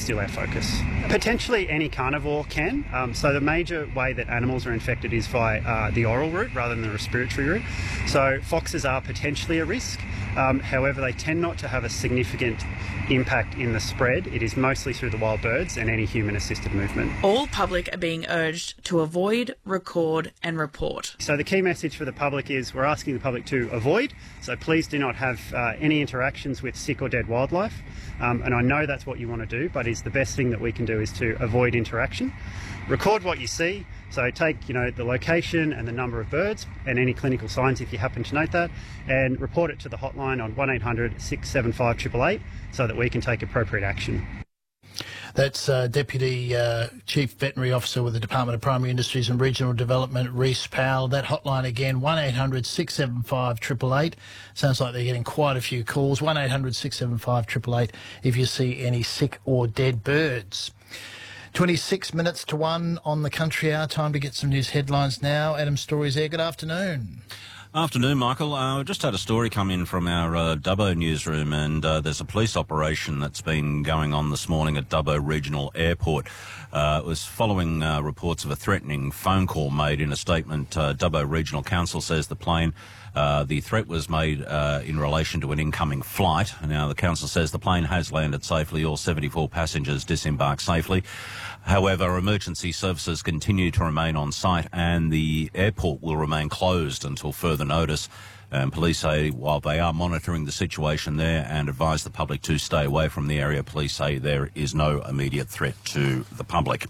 still our focus. Potentially any carnivore can. So the major way that animals are infected is via the oral route rather than the respiratory route. So foxes are potentially a risk. However, they tend not to have a significant impact in the spread. It is mostly through the wild birds and any human-assisted movement. All public are being urged to avoid, record and report. So the key message for the public is we're asking the public to avoid. So please do not have any interactions with sick or dead wildlife. And I know that's what you want to do, but the best thing that we can do is to avoid interaction. Record what you see. So take, the location and the number of birds and any clinical signs if you happen to note that, and report it to the hotline on 1800 675 888 so that we can take appropriate action. That's Deputy Chief Veterinary Officer with the Department of Primary Industries and Regional Development, Rhys Powell. That hotline again, 1800 675 888. Sounds like they're getting quite a few calls. 1800 675 888 if you see any sick or dead birds. 26 minutes to 1 on the Country Hour. Time to get some news headlines now. Adam Story's there. Good afternoon. Afternoon, Michael. Just had a story come in from our Dubbo newsroom, and there's a police operation that's been going on this morning at Dubbo Regional Airport. It was following reports of a threatening phone call made. In a statement, Dubbo Regional Council says the threat was made in relation to an incoming flight. Now, the council says the plane has landed safely. All 74 passengers disembarked safely. However, emergency services continue to remain on site and the airport will remain closed until further notice. And police say while they are monitoring the situation there and advise the public to stay away from the area, police say there is no immediate threat to the public.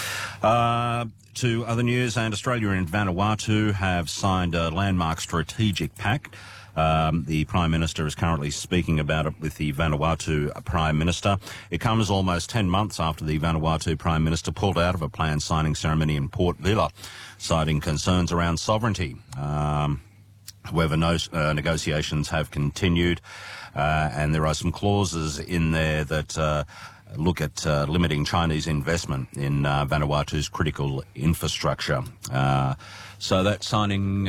To other news, and Australia and Vanuatu have signed a landmark strategic pact. The Prime Minister is currently speaking about it with the Vanuatu Prime Minister. It comes almost 10 months after the Vanuatu Prime Minister pulled out of a planned signing ceremony in Port Vila, citing concerns around sovereignty. However, negotiations have continued, and there are some clauses in there that look at limiting Chinese investment in Vanuatu's critical infrastructure. So that signing,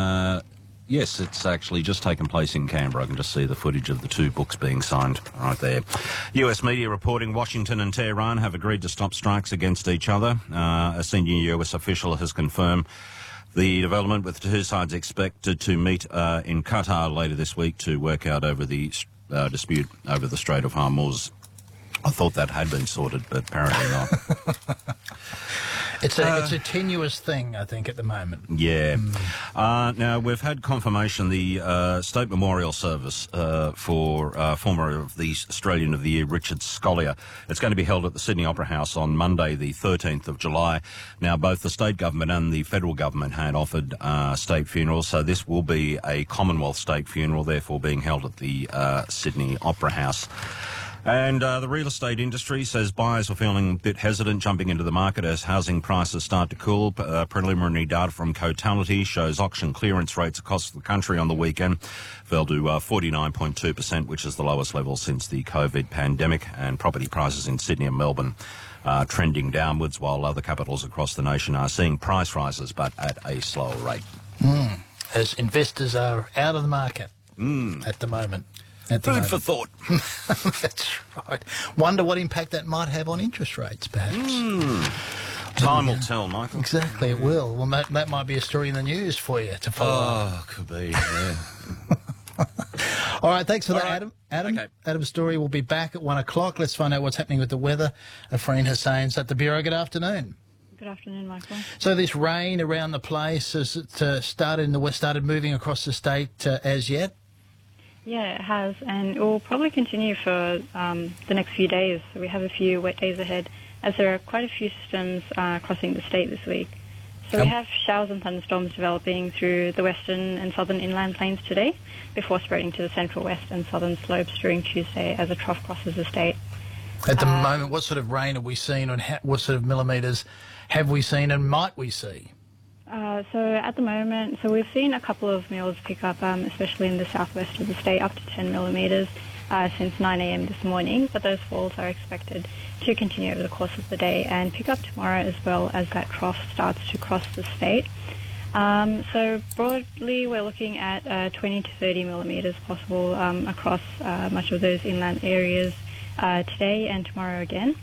yes, it's actually just taken place in Canberra. I can just see the footage of the two books being signed right there. US media reporting Washington and Tehran have agreed to stop strikes against each other. A senior US official has confirmed the development, with the two sides expected to meet in Qatar later this week to work out over the dispute over the Strait of Hormuz. I thought that had been sorted, but apparently not. It's a tenuous thing, I think, at the moment. Yeah. Now, we've had confirmation the State Memorial Service for former of the Australian of the Year, Richard Scolyer. It's going to be held at the Sydney Opera House on Monday, the 13th of July. Now, both the state government and the federal government had offered state funerals, so this will be a Commonwealth state funeral, therefore being held at the Sydney Opera House. And the real estate industry says buyers are feeling a bit hesitant jumping into the market as housing prices start to cool. Preliminary data from Cotality shows auction clearance rates across the country on the weekend fell to 49.2%, which is the lowest level since the COVID pandemic. And property prices in Sydney and Melbourne are trending downwards, while other capitals across the nation are seeing price rises, but at a slower rate. As investors are out of the market at the moment. Food for thought. That's right. Wonder what impact that might have on interest rates, perhaps. Time will tell, Michael. Exactly, it will. Well, that might be a story in the news for you to follow up. Oh, could be, yeah. All right, thanks for that, right. Adam. Okay. Adam Story will be back at 1 o'clock. Let's find out what's happening with the weather. Afreen Hussein's at the Bureau. Good afternoon. Good afternoon, Michael. So this rain around the place, has it started moving across the state as yet? Yeah, it has, and it will probably continue for the next few days. So we have a few wet days ahead, as there are quite a few systems crossing the state this week. So we have showers and thunderstorms developing through the western and southern inland plains today, before spreading to the central west and southern slopes during Tuesday as a trough crosses the state. At the moment, what sort of rain have we seen, and what sort of millimetres have we seen and might we see? So at the moment, we've seen a couple of mils pick up, especially in the southwest of the state, up to 10 millimetres since 9 a.m. this morning, but those falls are expected to continue over the course of the day and pick up tomorrow as well as that trough starts to cross the state. So broadly, we're looking at 20 to 30 millimetres possible across much of those inland areas today and tomorrow again.